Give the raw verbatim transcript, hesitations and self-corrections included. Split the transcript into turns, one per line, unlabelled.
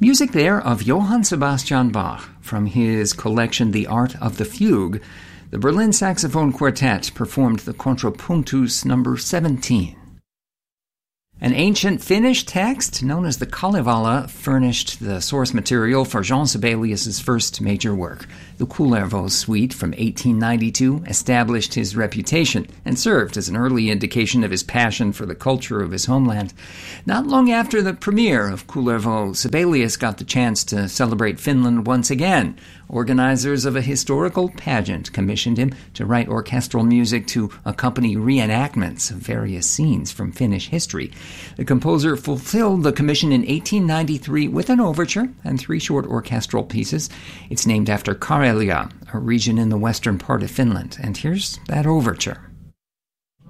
Music there of Johann Sebastian Bach from his collection The Art of the Fugue. The Berlin Saxophone Quartet performed the Contrapuntus number seventeen. An ancient Finnish text known as the Kalevala furnished the source material for Jean Sibelius's first major work. The Kullervo Suite from eighteen ninety-two established his reputation and served as an early indication of his passion for the culture of his homeland. Not long after the premiere of Kullervo, Sibelius got the chance to celebrate Finland once again. Organizers of a historical pageant commissioned him to write orchestral music to accompany reenactments of various scenes from Finnish history. The composer fulfilled the commission in eighteen ninety-three with an overture and three short orchestral pieces. It's named after Karelia, a region in the western part of Finland. And here's that overture.